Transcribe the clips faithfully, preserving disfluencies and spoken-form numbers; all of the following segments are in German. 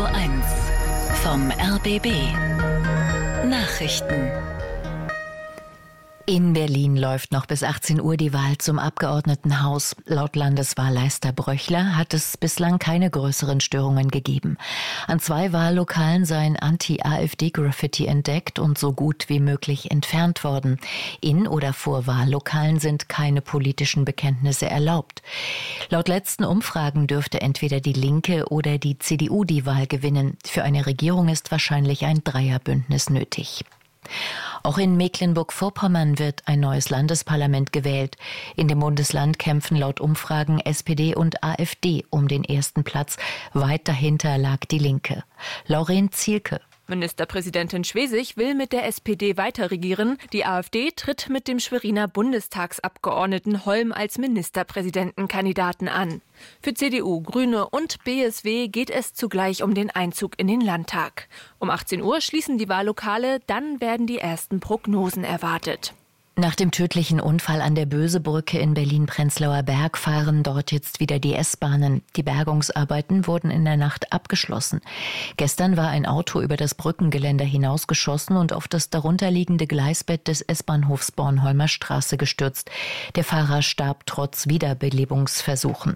eins vom R B B Nachrichten. In Berlin läuft noch bis achtzehn Uhr die Wahl zum Abgeordnetenhaus. Laut Landeswahlleiter Bröchler hat es bislang keine größeren Störungen gegeben. An zwei Wahllokalen seien Anti-AfD-Graffiti entdeckt und so gut wie möglich entfernt worden. In oder vor Wahllokalen sind keine politischen Bekenntnisse erlaubt. Laut letzten Umfragen dürfte entweder die Linke oder die C D U die Wahl gewinnen. Für eine Regierung ist wahrscheinlich ein Dreierbündnis nötig. Auch in Mecklenburg-Vorpommern wird ein neues Landesparlament gewählt. In dem Bundesland kämpfen laut Umfragen S P D und AfD um den ersten Platz. Weit dahinter lag die Linke. Lauren Zielke. Ministerpräsidentin Schwesig will mit der S P D weiterregieren. Die AfD tritt mit dem Schweriner Bundestagsabgeordneten Holm als Ministerpräsidentenkandidaten an. Für C D U, Grüne und B S W geht es zugleich um den Einzug in den Landtag. Um achtzehn Uhr schließen die Wahllokale, dann werden die ersten Prognosen erwartet. Nach dem tödlichen Unfall an der Bösebrücke in Berlin-Prenzlauer Berg fahren dort jetzt wieder die S-Bahnen. Die Bergungsarbeiten wurden in der Nacht abgeschlossen. Gestern war ein Auto über das Brückengeländer hinausgeschossen und auf das darunterliegende Gleisbett des S-Bahnhofs Bornholmer Straße gestürzt. Der Fahrer starb trotz Wiederbelebungsversuchen.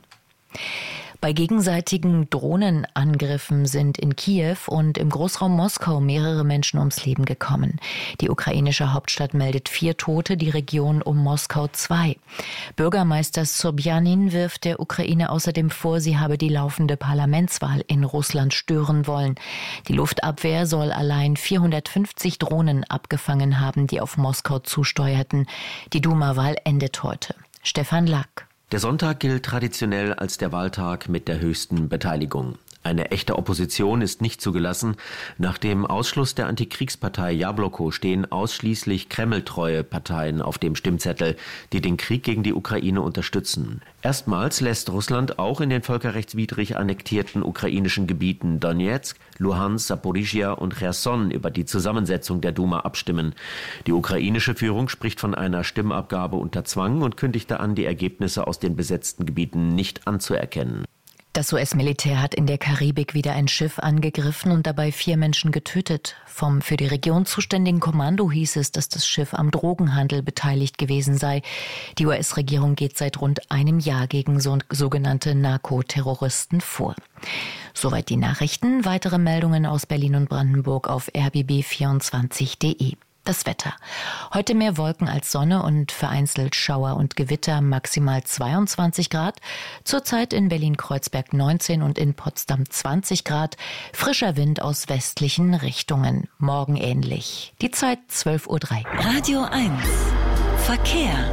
Bei gegenseitigen Drohnenangriffen sind in Kiew und im Großraum Moskau mehrere Menschen ums Leben gekommen. Die ukrainische Hauptstadt meldet vier Tote, die Region um Moskau zwei. Bürgermeister Sobjanin wirft der Ukraine außerdem vor, sie habe die laufende Parlamentswahl in Russland stören wollen. Die Luftabwehr soll allein vierhundertfünfzig Drohnen abgefangen haben, die auf Moskau zusteuerten. Die Duma-Wahl endet heute. Stefan Lack. Der Sonntag gilt traditionell als der Wahltag mit der höchsten Beteiligung. Eine echte Opposition ist nicht zugelassen. Nach dem Ausschluss der Antikriegspartei Jabloko stehen ausschließlich kremltreue Parteien auf dem Stimmzettel, die den Krieg gegen die Ukraine unterstützen. Erstmals lässt Russland auch in den völkerrechtswidrig annektierten ukrainischen Gebieten Donetsk, Luhansk, Saporischschja und Cherson über die Zusammensetzung der Duma abstimmen. Die ukrainische Führung spricht von einer Stimmabgabe unter Zwang und kündigte an, die Ergebnisse aus den besetzten Gebieten nicht anzuerkennen. Das U S-Militär hat in der Karibik wieder ein Schiff angegriffen und dabei vier Menschen getötet. Vom für die Region zuständigen Kommando hieß es, dass das Schiff am Drogenhandel beteiligt gewesen sei. Die U S-Regierung geht seit rund einem Jahr gegen so, sogenannte Narkoterroristen vor. Soweit die Nachrichten. Weitere Meldungen aus Berlin und Brandenburg auf r b b vierundzwanzig punkt de. Das Wetter. Heute mehr Wolken als Sonne und vereinzelt Schauer und Gewitter, maximal zweiundzwanzig Grad. Zurzeit in Berlin-Kreuzberg neunzehn und in Potsdam zwanzig Grad. Frischer Wind aus westlichen Richtungen. Morgen ähnlich. Die Zeit zwölf Uhr drei. Radio eins Verkehr.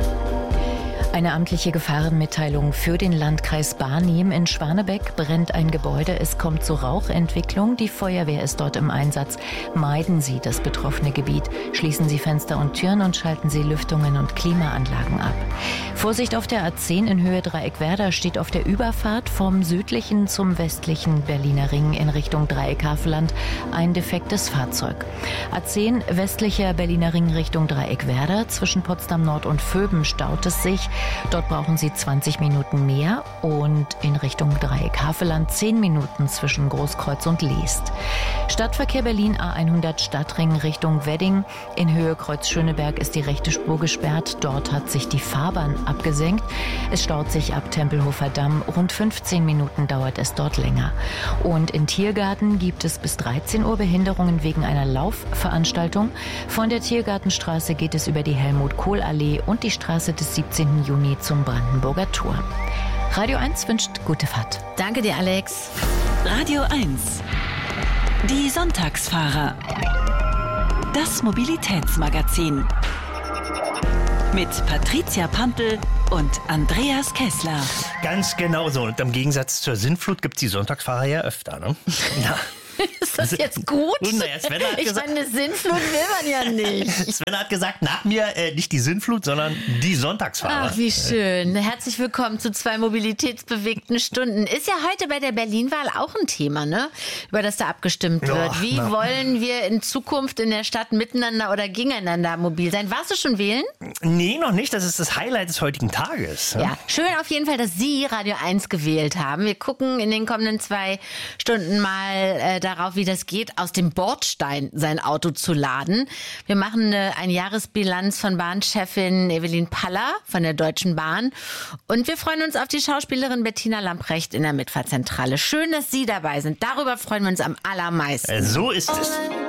Eine amtliche Gefahrenmitteilung für den Landkreis Barnim. In Schwanebeck brennt ein Gebäude. Es kommt zu Rauchentwicklung. Die Feuerwehr ist dort im Einsatz. Meiden Sie das betroffene Gebiet. Schließen Sie Fenster und Türen und schalten Sie Lüftungen und Klimaanlagen ab. Vorsicht auf der A zehn in Höhe Dreieckwerder steht auf der Überfahrt vom südlichen zum westlichen Berliner Ring in Richtung Dreieck-Havelland ein defektes Fahrzeug. A zehn westlicher Berliner Ring Richtung Dreieckwerder. Zwischen Potsdam Nord und Vöben staut es sich. Dort brauchen Sie zwanzig Minuten mehr und in Richtung Dreieck-Havelland zehn Minuten zwischen Großkreuz und Leest. Stadtverkehr Berlin A hundert Stadtring Richtung Wedding. In Höhe Kreuz-Schöneberg ist die rechte Spur gesperrt. Dort hat sich die Fahrbahn abgesenkt. Es staut sich ab Tempelhofer Damm. Rund fünfzehn Minuten dauert es dort länger. Und in Tiergarten gibt es bis dreizehn Uhr Behinderungen wegen einer Laufveranstaltung. Von der Tiergartenstraße geht es über die Helmut-Kohl-Allee und die Straße des siebzehnten Juni zum Brandenburger Tor. Radio eins wünscht gute Fahrt. Danke dir, Alex. Radio eins Die Sonntagsfahrer. Das Mobilitätsmagazin. Mit Patricia Pampel und Andreas Kessler. Ganz genau so. Und im Gegensatz zur Sintflut gibt es die Sonntagsfahrer ja öfter, ne? Ja. Ist das jetzt gut? Naja, Sven hat ich gesagt, meine, eine Sintflut will man ja nicht. Sven hat gesagt, nach mir äh, nicht die Sintflut, sondern die Sonntagsfahrer. Ach, wie schön. Herzlich willkommen zu zwei mobilitätsbewegten Stunden. Ist ja heute bei der Berlin-Wahl auch ein Thema, ne? Über das da abgestimmt wird. Ja, wie na. wollen wir in Zukunft in der Stadt miteinander oder gegeneinander mobil sein? Warst du schon wählen? Nee, noch nicht. Das ist das Highlight des heutigen Tages. Ja, schön auf jeden Fall, dass Sie Radio eins gewählt haben. Wir gucken in den kommenden zwei Stunden mal äh, darauf, wie das geht, aus dem Bordstein sein Auto zu laden. Wir machen eine, eine Jahresbilanz von Bahnchefin Evelyn Paller von der Deutschen Bahn. Und wir freuen uns auf die Schauspielerin Bettina Lamprecht in der Mitfahrzentrale. Schön, dass Sie dabei sind. Darüber freuen wir uns am allermeisten. So ist es.